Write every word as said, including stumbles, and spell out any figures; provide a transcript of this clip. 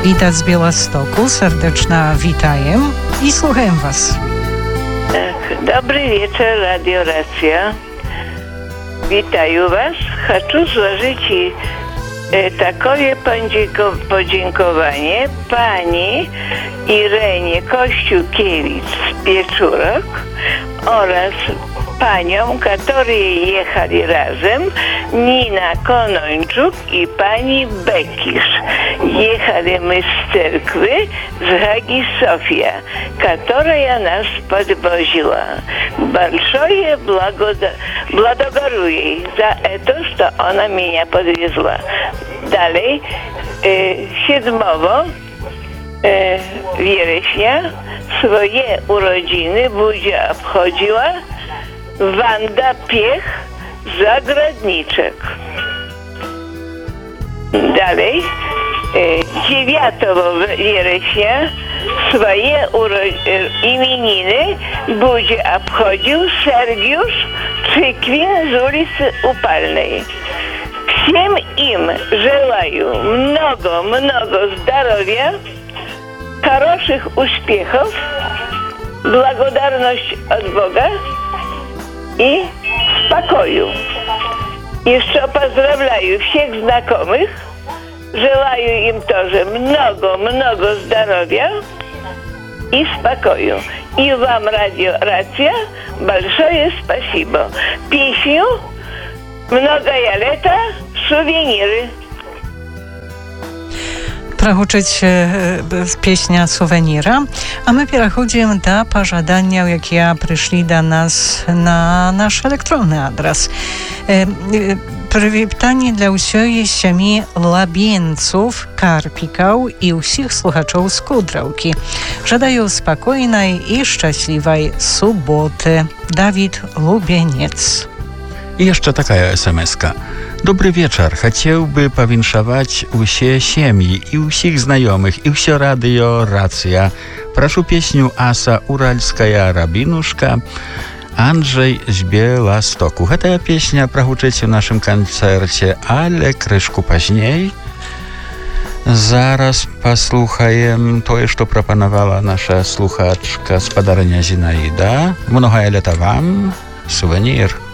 Ida z Białegostoku, serdeczna witajem i słucham was. Dobry wieczór, Radio Racja. Witaję was. Chcę złożyć e, takie podziękowanie pani Irenie Kościółkiewicz z Pieczurok oraz paniom, które jechali razem, Nina Konończuk i pani Bekisz. Jechali my z cerkwy z Hagi Sofia, która nas podwoziła. Большое благодарю za to, że ona mnie podwiezła. Dalej, siódmego września swoje urodziny będzie obchodziła Wanda Piech Zagrodniczek. Dalej, dziewiątego września swoje uro- imieniny będzie obchodził Sergiusz Czykwin z ulicy Upalnej. Всем им желаю много, много здоровья, хороших успехов, благодарность от Бога i spokoju. Jeszcze pozdrawiam wszystkich znajomych, żelaję im тоже много, много здоровья и spokoju. I wam Radio Racja большое спасибо. Песню «Многое лето» «Сувениры». Prachuczyć z pieśnia Suwenira, a my przechodzimy do pożadania, jakie przyszli do nas na nasz elektronny adres. Przywitanie dla wszystkich siemi Labieńców, Karpikał i wszystkich słuchaczów z Kudrowki. Żadaję spokojnej i szczęśliwej soboty. Dawid Lubieniec. I jeszcze taka es em eska. Dobry wieczór. Chciałby powinszować usie siemi i usich znajomych i usio Radio Racja. Proszę pieśniu Asa Uralskaja Rabinuszka, Andrzej z Białegostoku. Ta pieśnia prachuczycie w naszym koncercie, ale kryszku później. Zaraz posłuchajem to, co proponowała nasza słuchaczka z Padarenia Zinaida. Mnoga lata wam. Suwenir.